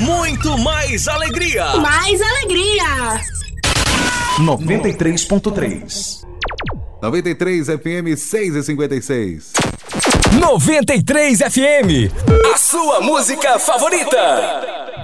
muito mais alegria. Mais alegria. 93.3. 93 FM 6h56. 93 FM, a sua música favorita.